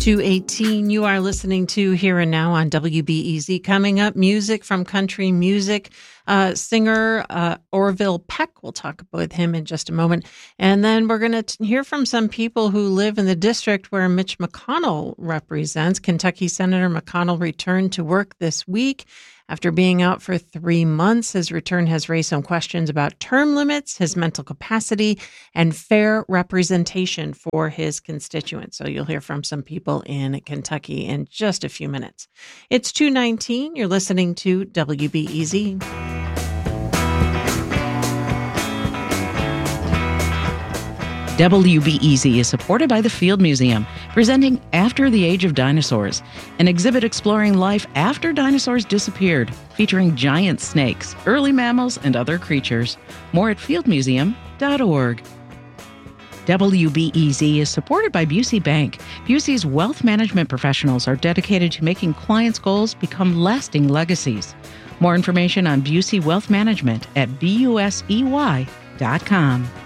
2:18, you are listening to Here and Now on WBEZ. Coming up, music from country music. Singer Orville Peck, we'll talk with him in just a moment. And then we're going to hear from some people who live in the district where Mitch McConnell represents. Kentucky Senator McConnell returned to work this week. After being out for 3 months, his return has raised some questions about term limits, his mental capacity, and fair representation for his constituents. So you'll hear from some people in Kentucky in just a few minutes. It's 2:19. You're listening to WBEZ. WBEZ is supported by the Field Museum, presenting After the Age of Dinosaurs, an exhibit exploring life after dinosaurs disappeared, featuring giant snakes, early mammals, and other creatures. More at fieldmuseum.org. WBEZ is supported by Busey Bank. Busey's wealth management professionals are dedicated to making clients' goals become lasting legacies. More information on Busey Wealth Management at busey.com.